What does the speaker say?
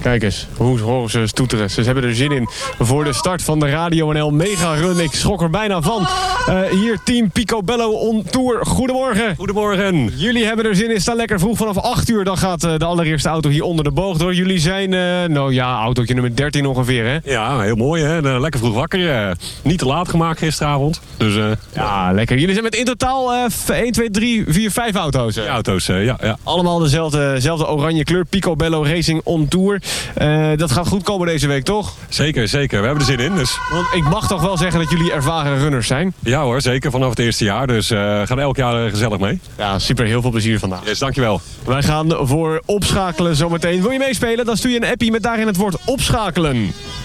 Kijk eens, hoe horen ze stoeteren. Ze hebben er zin in voor de start van de Radio NL Mega Run. Ik schrok er bijna van. Hier team Picobello on Tour. Goedemorgen. Goedemorgen. Jullie hebben er zin in. Staan lekker vroeg vanaf 8 uur. Dan gaat de allereerste auto hier onder de boog door. Jullie zijn, autootje nummer 13 ongeveer, hè? Ja, heel mooi, hè? Lekker vroeg wakker. Niet te laat gemaakt gisteravond. Dus, ja, lekker. Jullie zijn met in totaal 1, 2, 3, 4, 5 auto's. Auto's, ja. Allemaal dezelfde oranje kleur. Picobello Racing on Tour. Dat gaat goed komen deze week, toch? Zeker. We hebben er zin in. Dus. Want ik mag toch wel zeggen dat jullie ervaren runners zijn? Ja hoor, zeker. Vanaf het eerste jaar. Dus gaan elk jaar gezellig mee. Ja, super. Heel veel plezier vandaag. Yes, dankjewel. Wij gaan voor opschakelen zometeen. Wil je meespelen? Dan stuur je een appie met daarin het woord opschakelen.